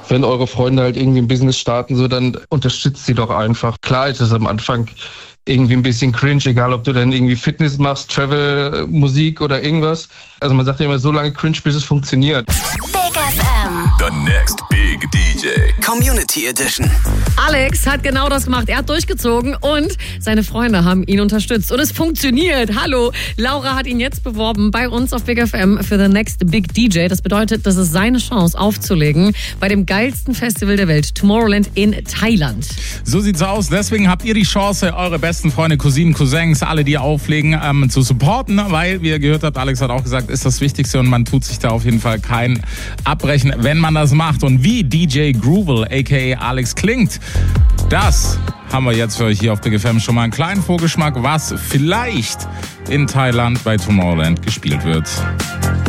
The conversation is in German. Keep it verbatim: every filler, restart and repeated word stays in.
wenn eure Freunde halt irgendwie ein Business starten, so, dann unterstützt sie doch einfach. Klar ist es am Anfang irgendwie ein bisschen cringe, egal ob du dann irgendwie Fitness machst, Travel, Musik oder irgendwas. Also man sagt ja immer, so lange cringe, bis es funktioniert. Big F M. The next big D J. Community Edition. Alex hat genau das gemacht. Er hat durchgezogen und seine Freunde haben ihn unterstützt. Und es funktioniert. Hallo, Laura hat ihn jetzt beworben bei uns auf Big F M für The Next Big D J. Das bedeutet, das ist seine Chance aufzulegen bei dem geilsten Festival der Welt, Tomorrowland in Thailand. So sieht's aus. Deswegen habt ihr die Chance, eure besten Freunde, Cousinen, Cousins, alle, die auflegen, ähm, zu supporten. Weil, wie ihr gehört habt, Alex hat auch gesagt, ist das Wichtigste und man tut sich da auf jeden Fall kein Abbrechen, wenn man das macht. Und wie D J Groovil, aka Alex, klingt, das haben wir jetzt für euch hier auf Big F M schon mal einen kleinen Vorgeschmack, was vielleicht in Thailand bei Tomorrowland gespielt wird.